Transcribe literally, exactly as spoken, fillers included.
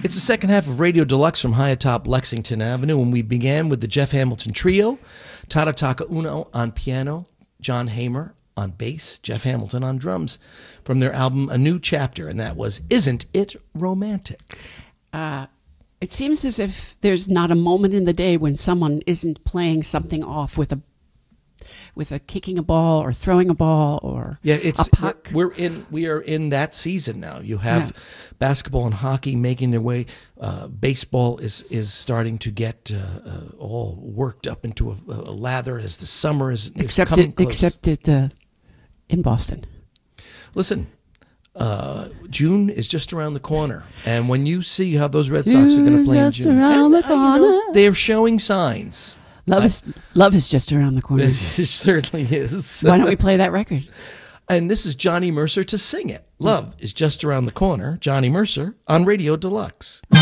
It's the second half of Radio Deluxe from high atop Lexington Avenue, and we began with the Jeff Hamilton Trio, Tarataka Uno on piano, John Hamer on bass, Jeff Hamilton on drums, from their album A New Chapter, and that was Isn't It Romantic? Uh, it seems as if there's not a moment in the day when someone isn't playing something off with a with a kicking a ball or throwing a ball or yeah, it's a puck. We're in we are in that season now. You have Yeah. basketball and hockey making their way. Uh, baseball is is starting to get uh, uh, all worked up into a, a lather as the summer is, is Except coming it, close. except it uh, in Boston. Listen, uh, June is just around the corner, and when you see how those Red Sox are going to play in Just June, around and, the uh, you know, corner. they're showing signs. Love I- is love is just around the corner. It certainly is. Why don't we play that record? And this is Johnny Mercer to sing it. Love is just around the corner. Johnny Mercer on Radio Deluxe.